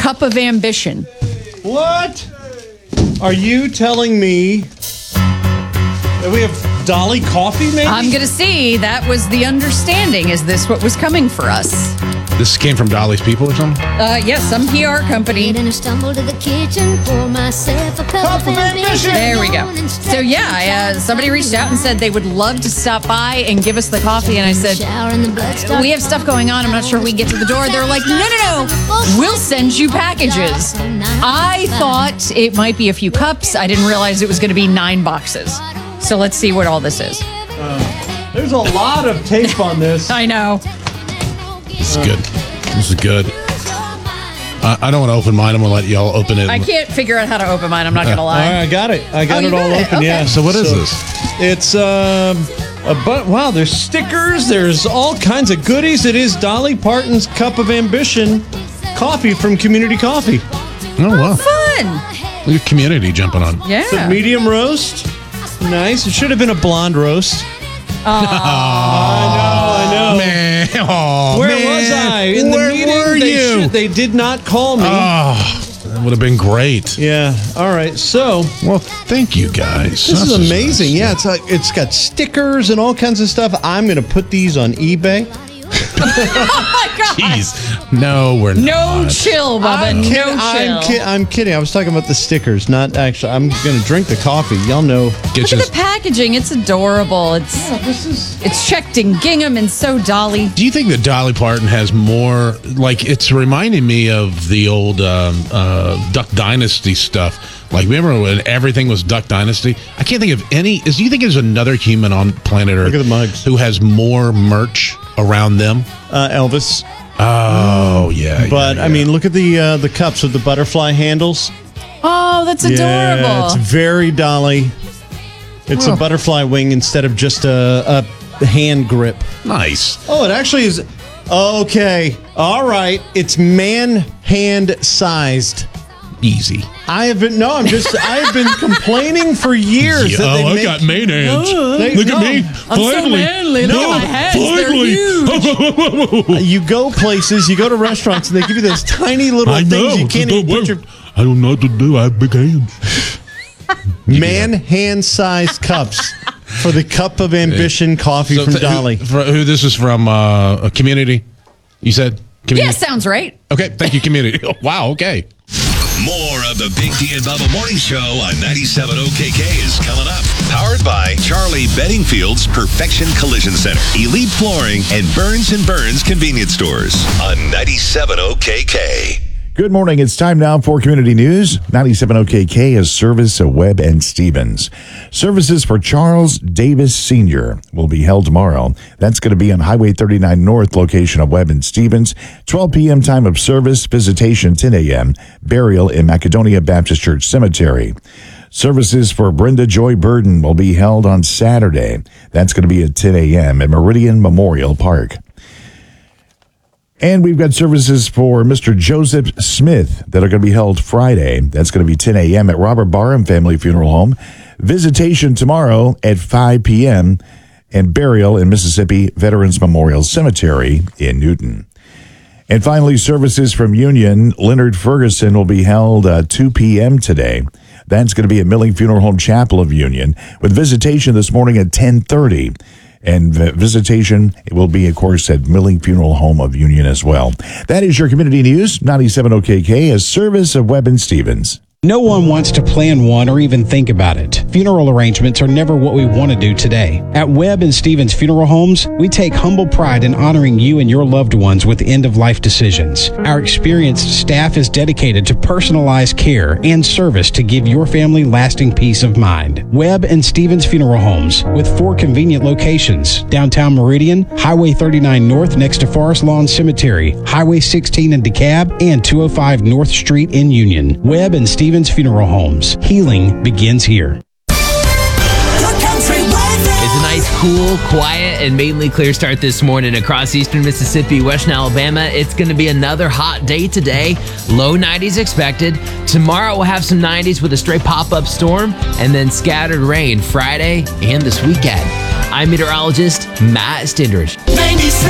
Cup of Ambition. What? Are you telling me that we have Dolly coffee, maybe? I'm going to see. That was the understanding. Is this what was coming for us? This came from Dolly's people or something? Yes, some PR company. And I stumble to the kitchen, pour myself a cup of ambition. There we go. So somebody reached out and said they would love to stop by and give us the coffee. And I said, we have stuff going on. I'm not sure we can get to the door. They're like, no. We'll send you packages. I thought it might be a few cups. I didn't realize it was going to be 9 boxes. So let's see what all this is. There's a lot of tape on this. I know. This is good. This is good. I don't want to open mine. I'm going to let y'all open it. I can't figure out how to open mine. I'm not going to lie. I got it. I got it all open. Okay. Yeah. So what is this? It's wow. There's stickers. There's all kinds of goodies. It is Dolly Parton's Cup of Ambition coffee from Community Coffee. Oh, wow. Fun. Look at Community jumping on. Yeah. It's a medium roast. Nice. It should have been a blonde roast. I know. Man. Oh, Where was I? In the meeting, were you? They did not call me. Oh, that would have been great. Yeah. All right. So Well, thank you guys. this is amazing. Yeah. It's got stickers and all kinds of stuff. I'm going to put these on eBay. Oh my God. Jeez. No, we're No not. chill, Bubba. No chill. I'm kidding. I was talking about the stickers, not actually. I'm going to drink the coffee. Y'all know. Look at the packaging. It's adorable. It's checked in gingham and so Dolly. Do you think that Dolly Parton has more, like, it's reminding me of the old Duck Dynasty stuff. Like, remember when everything was Duck Dynasty? I can't think of any. Do you think there's another human on planet Earth Look at the mugs. who has more merch around them? Elvis. Oh, yeah. But, I mean, look at the cups with the butterfly handles. Oh, that's adorable. Yeah, it's very Dolly. It's a butterfly wing instead of just a hand grip. Nice. Oh, it actually is. Okay. All right. It's man hand sized. Easy. I have been complaining for years. Yeah, that they I got man hands. Look at me. I'm so manly. Look at my hands. They're huge. You go places, you go to restaurants, and they give you those tiny little things you can't even put your... I don't know what to do. I have big hands. Man hand sized cups for the Cup of Ambition coffee from Dolly. Who this is from? A Community? You said? Community? Yeah, sounds right. Okay, thank you, Community. Wow, okay. More of the Big D and Bubba Morning Show on 97 OKK is coming up. Powered by Charlie Beddingfield's Perfection Collision Center, Elite Flooring, and Burns & Burns Convenience Stores on 97 OKK. Good morning. It's time now for Community News. 97 OKK is service of Webb and Stevens. Services for Charles Davis Sr. will be held tomorrow. That's going to be on Highway 39 North, location of Webb and Stevens. 12 p.m. time of service, visitation 10 a.m., burial in Macedonia Baptist Church Cemetery. Services for Brenda Joy Burden will be held on Saturday. That's going to be at 10 a.m. at Meridian Memorial Park. And we've got services for Mr. Joseph Smith that are going to be held Friday. That's going to be 10 a.m. at Robert Barham Family Funeral Home. Visitation tomorrow at 5 p.m. and burial in Mississippi Veterans Memorial Cemetery in Newton. And finally, services from Union. Leonard Ferguson will be held 2 p.m. today. That's going to be at Milling Funeral Home Chapel of Union with visitation this morning at 10:30. And visitation will be, of course, at Milling Funeral Home of Union as well. That is your Community News. 97 OKK, a service of Webb and Stevens. No one wants to plan one or even think about it. Funeral arrangements are never what we want to do today. At Webb and Stevens Funeral Homes, we take humble pride in honoring you and your loved ones with end-of-life decisions. Our experienced staff is dedicated to personalized care and service to give your family lasting peace of mind. Webb and Stevens Funeral Homes, with 4 convenient locations: downtown Meridian, Highway 39 North next to Forest Lawn Cemetery, Highway 16 in DeKalb, and 205 North Street in Union. Webb and Stevens Funeral Homes. Healing begins here. It's a nice, cool, quiet, and mainly clear start this morning across eastern Mississippi, western Alabama. It's going to be another hot day today. Low 90s expected. Tomorrow we'll have some 90s with a stray pop-up storm and then scattered rain Friday and this weekend. I'm meteorologist Matt Stindridge.